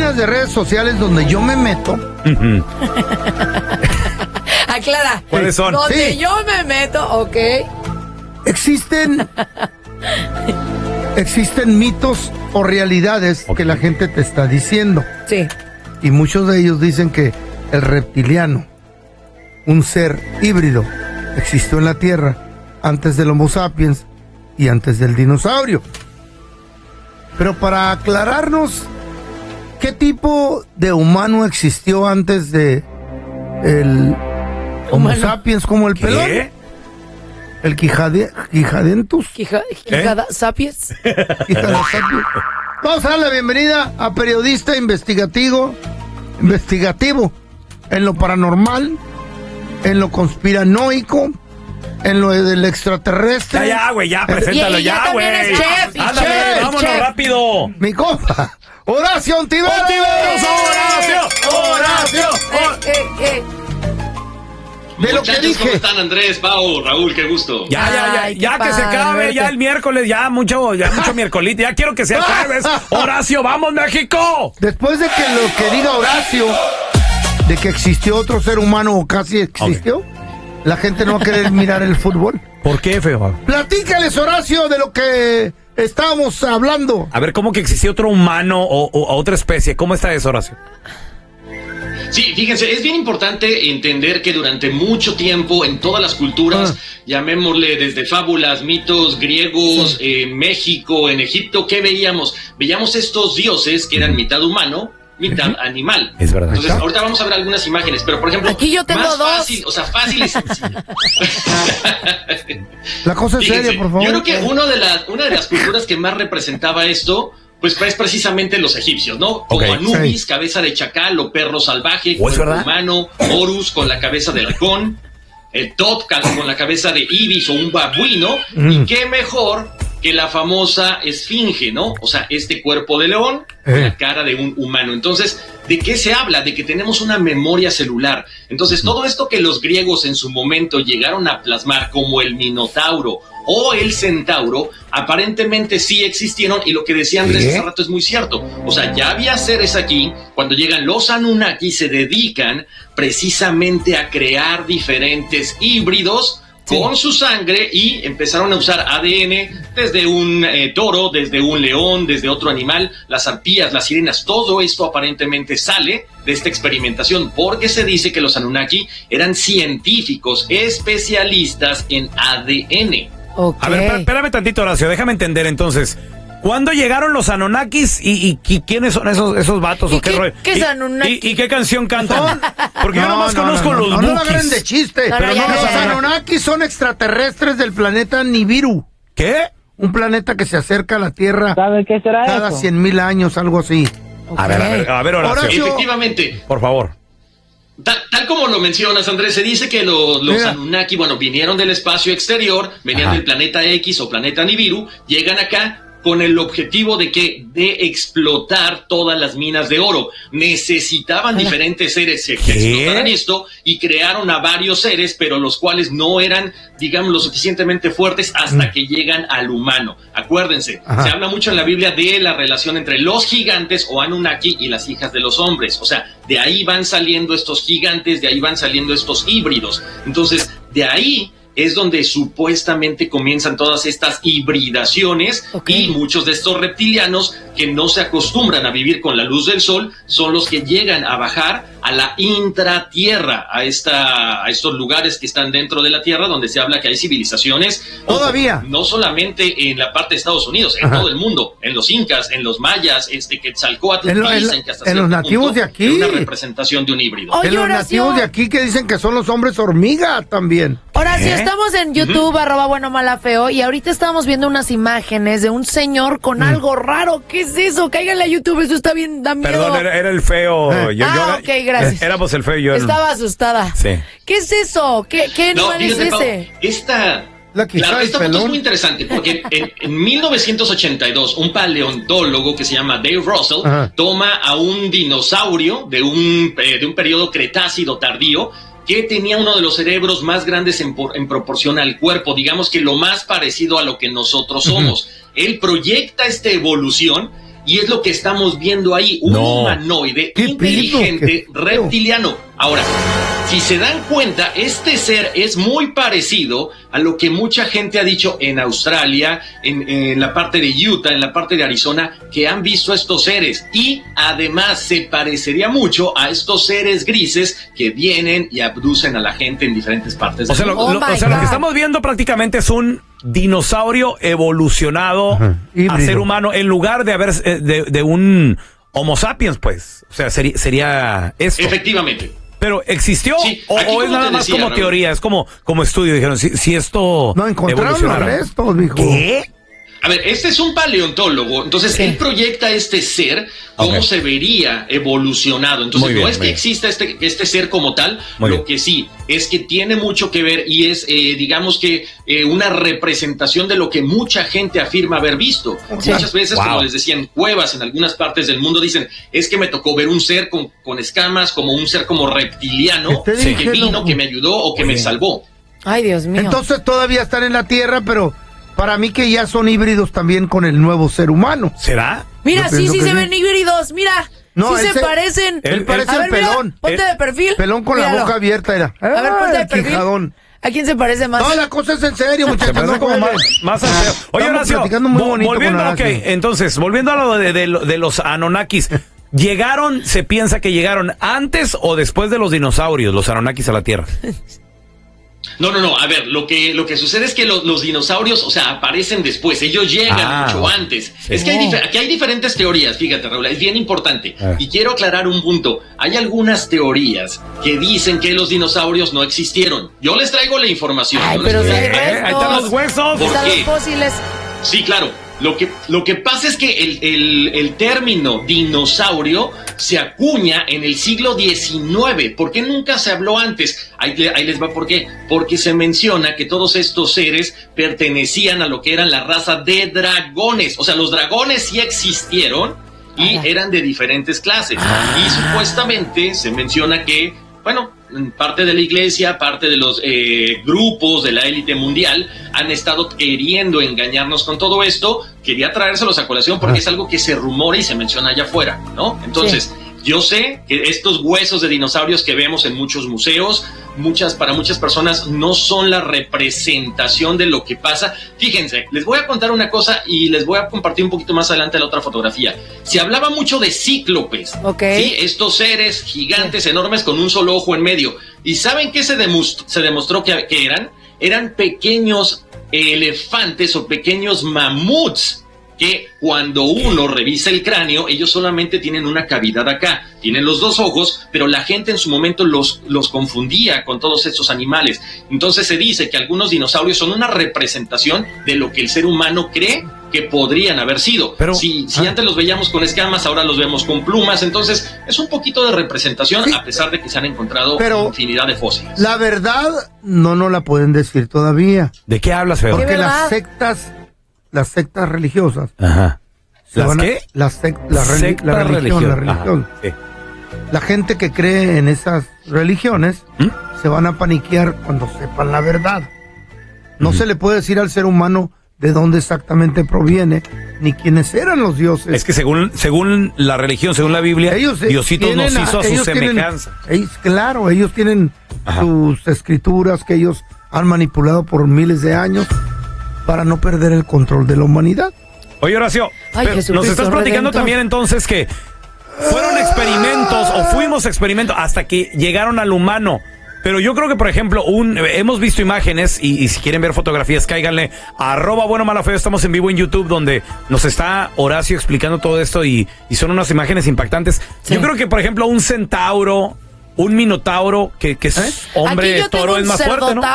páginas de redes sociales donde yo me meto. Aclara. ¿Cuáles son? Donde Sí. yo me meto, ok. Existen mitos o realidades que la gente te está diciendo. Sí. Y muchos de ellos dicen que el reptiliano, un ser híbrido, existió en la Tierra antes del Homo sapiens y antes del dinosaurio. Pero para aclararnos, ¿qué tipo de humano existió antes de el Homo sapiens como el pelón? ¿Qué? El Quijadentus. Quijada, sapiens. Quijadensapiens. Vamos a dar la bienvenida a periodista investigativo en lo paranormal, en lo conspiranoico, en lo del extraterrestre. Ya, güey, ya, preséntalo, Y ya, también güey. es chef, y Ándale, chef, vámonos chef. rápido. Mi compa, Horacio Ontiveros. ¡Horacio! De lo que Muchachos, ¿cómo dije. están? Andrés, Pau, Raúl, qué gusto. Ay, qué Ya que se padre acabe, verte. ya el miércoles, ya mucho miércolito, ya quiero que sea jueves. Horacio, ¡vamos, México! Después de que lo que diga Horacio, de que existió otro ser humano o casi existió, la gente no va a querer mirar el fútbol. ¿Por qué, feo? Platícales, Horacio, de lo que estábamos hablando. A ver, ¿cómo que existía otro humano o otra especie? ¿Cómo está eso, Horacio? Sí, fíjense, es bien importante entender que durante mucho tiempo en todas las culturas, llamémosle desde fábulas, mitos griegos, en México, en Egipto, ¿qué veíamos? Veíamos estos dioses que eran mitad humano, mitad animal. Es verdad. Entonces, ahorita vamos a ver algunas imágenes, pero por ejemplo, Aquí yo tengo más dos. fácil, o sea, fácil y sencillo. La cosa es Fíjense, seria, por favor. yo creo que una de las culturas que más representaba esto, pues es precisamente los egipcios, ¿no? Como Ok, Anubis, sí. cabeza de chacal o perro salvaje, ¿Es cuerpo verdad? humano, Horus con la cabeza de halcón, el Tot con la cabeza de ibis o un babuino, y qué mejor que la famosa esfinge, ¿no? O sea, este cuerpo de león con la cara de un humano. Entonces, ¿de qué se habla? De que tenemos una memoria celular. Entonces, todo esto que los griegos en su momento llegaron a plasmar como el minotauro o el centauro, aparentemente sí existieron, y lo que decía Andrés hace rato es muy cierto. O sea, ya había seres aquí. Cuando llegan los Anunnaki, se dedican precisamente a crear diferentes híbridos con su sangre, y empezaron a usar ADN desde un toro, desde un león, desde otro animal, las arpías, las sirenas. Todo esto aparentemente sale de esta experimentación, porque se dice que los Anunnaki eran científicos especialistas en ADN. Ok. A ver, espérame tantito, Horacio, déjame entender entonces. ¿Cuándo llegaron los Anunnakis y quiénes son esos vatos ¿Y o qué qué- rollo? qué es Anunnaki? ¿Y qué canción cantan? Porque yo nomás conozco los No la Bukis. agarren de chiste. No, Pero ya, no, ya, los ya. Anunnaki son extraterrestres del planeta Nibiru. ¿Qué? Un planeta que se acerca a la Tierra ¿Sabe qué será cada eso? 100,000 años, algo así. A ver, Horacio, Horacio. Efectivamente, por favor. tal como lo mencionas, Andrés, se dice que los Mira. Anunnaki, bueno, vinieron del espacio exterior, venían Ajá. del planeta X o planeta Nibiru, llegan acá con el objetivo de explotar todas las minas de oro. Necesitaban diferentes seres que explotaran esto, y crearon a varios seres, pero los cuales no eran, digamos, lo suficientemente fuertes hasta que llegan al humano. Acuérdense, Ajá. se habla mucho en la Biblia de la relación entre los gigantes o Anunnaki y las hijas de los hombres. O sea, de ahí van saliendo estos gigantes, de ahí van saliendo estos híbridos. Entonces, de ahí es donde supuestamente comienzan todas estas hibridaciones, Ok. y muchos de estos reptilianos que no se acostumbran a vivir con la luz del sol son los que llegan a bajar a la intratierra, a estos lugares que están dentro de la tierra, donde se habla que hay civilizaciones. Todavía. Ojo, no solamente en la parte de Estados Unidos, en todo el mundo, en los incas, en los mayas, Quetzalcóatl, dicen que hasta en los cierto nativos punto de aquí. es una representación de un híbrido. Oye, En los Horacio. nativos de aquí que dicen que son los hombres hormiga también. Horacio, estamos en YouTube, @buenomala_feo, y ahorita estamos viendo unas imágenes de un señor con algo raro. ¿Qué es eso? Cáiganle a YouTube, eso está bien, da miedo. Perdón, era el feo. Ok, gracias. Éramos el feo y yo. Estaba asustada. Sí. ¿Qué es eso? ¿Qué No, animal es fíjate, Pau, ese? esta Quizá esta foto es pelón. muy interesante porque en 1982 un paleontólogo que se llama Dave Russell Ajá. toma a un dinosaurio de un periodo cretácido tardío que tenía uno de los cerebros más grandes en proporción al cuerpo, digamos que lo más parecido a lo que nosotros somos. Él proyecta esta evolución Y es lo que estamos viendo ahí, un humanoide inteligente reptiliano. Ahora, si se dan cuenta, este ser es muy parecido a lo que mucha gente ha dicho en Australia, en la parte de Utah, en la parte de Arizona, que han visto estos seres. Y además se parecería mucho a estos seres grises que vienen y abducen a la gente en diferentes partes del mundo. Lo que estamos viendo prácticamente es un dinosaurio evolucionado a ser humano en lugar de haber de un Homo sapiens, pues. O sea, sería esto. Efectivamente. Pero ¿existió? Sí, o es nada más como Raúl, teoría? Es como estudio. Dijeron, si esto no encontraron los restos, mijo. ¿Qué? A ver, este es un paleontólogo, entonces él proyecta este ser, cómo se vería evolucionado. Entonces no es que exista este ser como tal, lo que sí es que tiene mucho que ver y es, digamos que, una representación de lo que mucha gente afirma haber visto. Muchas veces, como les decía, en cuevas, en algunas partes del mundo, dicen, es que me tocó ver un ser con escamas, como un ser como reptiliano, que vino, que me ayudó o que me salvó. Ay, Dios mío. Entonces todavía están en la Tierra, pero para mí que ya son híbridos también con el nuevo ser humano. ¿Será? Mira, sí se ven híbridos, mira. No, sí se parecen. Él parece el pelón. Mira, ponte de perfil. Pelón con la boca abierta era. A ver, ponte de perfil. Quijadón. ¿A quién se parece más? No, la cosa es en serio, muchachos. Se parece como más en serio. Oye, Horacio, volviendo a lo de los Anunnakis. ¿Se piensa que llegaron antes o después de los dinosaurios, los Anunnakis a la Tierra? No, a ver, lo que sucede es que los dinosaurios, o sea, aparecen después, ellos llegan mucho antes. Sí. Es que aquí hay diferentes teorías, fíjate, Raúl, es bien importante. Y quiero aclarar un punto. Hay algunas teorías que dicen que los dinosaurios no existieron. Yo les traigo la información. Ay, pero si hay restos. Ahí están los huesos. Están los fósiles. Sí, claro. Lo que pasa es que el término dinosaurio se acuña en el siglo XIX. ¿Por qué nunca se habló antes? Ahí les va por qué. Porque se menciona que todos estos seres pertenecían a lo que eran la raza de dragones. O sea, los dragones sí existieron y eran de diferentes clases. Y supuestamente se menciona que, bueno, parte de la iglesia, parte de los grupos de la élite mundial han estado queriendo engañarnos con todo esto. Quería traérselos a colación porque es algo que se rumora y se menciona allá afuera, ¿no? Entonces, yo sé que estos huesos de dinosaurios que vemos en muchos museos, para muchas personas no son la representación de lo que pasa. Fíjense, les voy a contar una cosa y les voy a compartir un poquito más adelante la otra fotografía. Se hablaba mucho de cíclopes, ¿sí? Estos seres gigantes enormes con un solo ojo en medio. ¿Y saben qué se demostró que eran? Eran pequeños elefantes o pequeños mamuts, que cuando uno revisa el cráneo, ellos solamente tienen una cavidad acá, tienen los dos ojos, pero la gente en su momento los confundía con todos estos animales. Entonces se dice que algunos dinosaurios son una representación de lo que el ser humano cree que podrían haber sido. Pero si antes los veíamos con escamas, ahora los vemos con plumas. Entonces es un poquito de representación, a pesar de que se han encontrado infinidad de fósiles. La verdad no la pueden decir todavía. ¿De qué hablas, Feo? Porque las sectas religiosas. Ajá. ¿Las qué? La religión. Sí. La gente que cree en esas religiones se van a paniquear cuando sepan la verdad. No se le puede decir al ser humano de dónde exactamente proviene, ni quiénes eran los dioses. Es que según la religión, según la Biblia, Diosito nos hizo a su semejanza. Ellos tienen sus escrituras que ellos han manipulado por miles de años para no perder el control de la humanidad. Oye, Horacio, nos estás platicando también entonces que fueron experimentos o fuimos experimentos hasta que llegaron al humano. Pero yo creo que, por ejemplo, hemos visto imágenes y si quieren ver fotografías, cáiganle a @buenomalafeo. Estamos en vivo en YouTube donde nos está Horacio explicando todo esto y son unas imágenes impactantes. Sí. Yo creo que, por ejemplo, un centauro, un minotauro, que es hombre toro, es más fuerte, ¿no?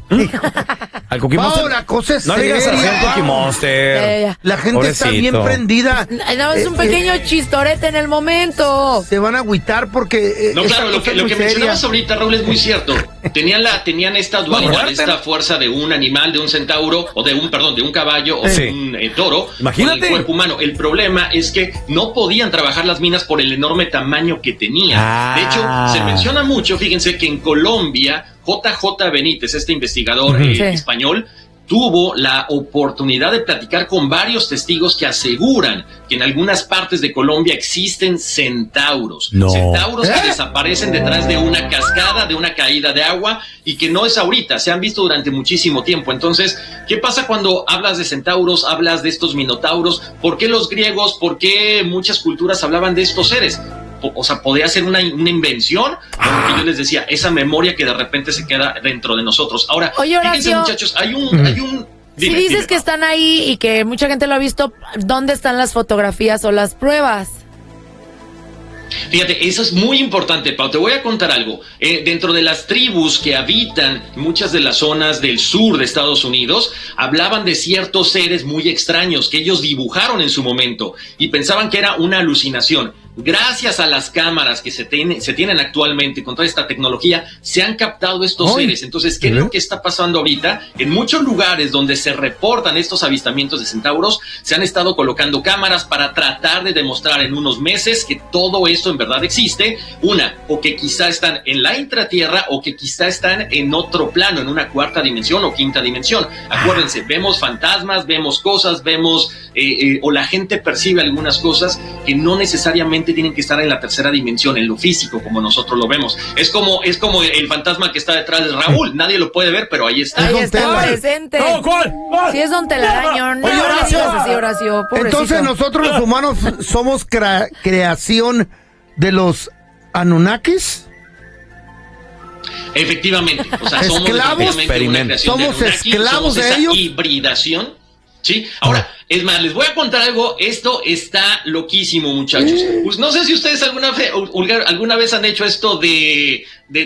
¿Al Cookie Monster? La cosa es no le digas así al Cookie Monster. La gente está bien prendida. No, es un pequeño chistorete en el momento. Se van a agüitar porque... no, claro, lo que mencionabas ahorita, Raúl, es muy cierto. Tenían esta dualidad, esta fuerza de un animal, de un centauro, o de un caballo, o de un toro. Imagínate. Con el cuerpo humano. El problema es que no podían trabajar las minas por el enorme tamaño que tenían. De hecho, se menciona mucho, fíjense, que en Colombia, JJ Benítez, este investigador español, tuvo la oportunidad de platicar con varios testigos que aseguran que en algunas partes de Colombia existen centauros. No. Centauros que desaparecen detrás de una cascada, de una caída de agua, y que no es ahorita, se han visto durante muchísimo tiempo. Entonces, ¿qué pasa cuando hablas de centauros, hablas de estos minotauros? ¿Por qué los griegos, por qué muchas culturas hablaban de estos seres? O sea, podría ser una invención, porque yo les decía, esa memoria que de repente se queda dentro de nosotros. Ahora, oye, Horacio, fíjense, muchachos, hay un si dices que están ahí y que mucha gente lo ha visto, ¿dónde están las fotografías o las pruebas? Fíjate, eso es muy importante, Pau. Te voy a contar algo. Dentro de las tribus que habitan muchas de las zonas del sur de Estados Unidos, hablaban de ciertos seres muy extraños que ellos dibujaron en su momento y pensaban que era una alucinación. Gracias a las cámaras que se tienen actualmente con toda esta tecnología, se han captado estos seres. Entonces, ¿qué es lo que está pasando ahorita? En muchos lugares donde se reportan estos avistamientos de centauros, se han estado colocando cámaras para tratar de demostrar en unos meses que todo esto en verdad existe. O que quizá están en la intratierra, o que quizá están en otro plano, en una cuarta dimensión o quinta dimensión. Acuérdense, vemos fantasmas, vemos cosas, o la gente percibe algunas cosas que no necesariamente tienen que estar en la tercera dimensión, en lo físico, como nosotros lo vemos. Es como el fantasma que está detrás de Raúl. Nadie lo puede ver, pero ahí está. Ahí está presente. No, ¿cuál? Si es Don Telaraño. No, Horacio. Así, Horacio. Pobrecito. Entonces nosotros los humanos somos creación de los Anunnakis. Efectivamente. O sea, somos somos esclavos de ellos. Hibridación. Sí, ahora, es más, les voy a contar algo, esto está loquísimo, muchachos. Pues no sé si ustedes alguna vez han hecho esto de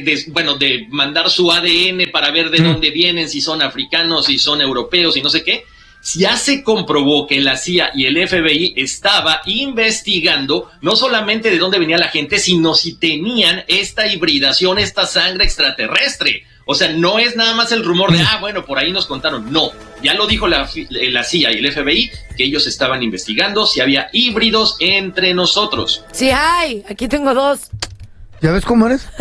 mandar su ADN para ver de dónde vienen, si son africanos, si son europeos y no sé qué. Ya se comprobó que la CIA y el FBI estaba investigando no solamente de dónde venía la gente, sino si tenían esta hibridación, esta sangre extraterrestre. O sea, no es nada más el rumor de, bueno, por ahí nos contaron. No, ya lo dijo la CIA y el FBI, que ellos estaban investigando si había híbridos entre nosotros. Sí hay, aquí tengo 2. ¿Ya ves cómo eres?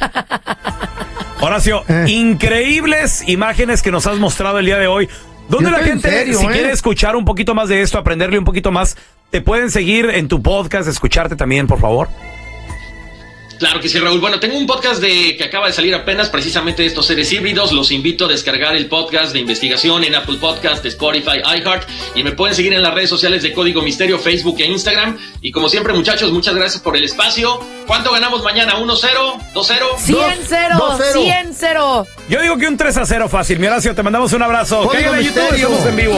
Horacio, increíbles imágenes que nos has mostrado el día de hoy. ¿Dónde la gente, si quiere escuchar un poquito más de esto, aprenderle un poquito más, te pueden seguir en tu podcast, escucharte también, por favor? Claro que sí, Raúl. Bueno, tengo un podcast que acaba de salir apenas, precisamente de estos seres híbridos. Los invito a descargar el podcast de investigación en Apple Podcast, Spotify, iHeart. Y me pueden seguir en las redes sociales de Código Misterio, Facebook e Instagram. Y como siempre, muchachos, muchas gracias por el espacio. ¿Cuánto ganamos mañana? ¿1-0? ¿2-0? 100-0. 100-0. Yo digo que un 3-0 fácil. Mi Horacio, te mandamos un abrazo. Cállate en YouTube, estamos en vivo.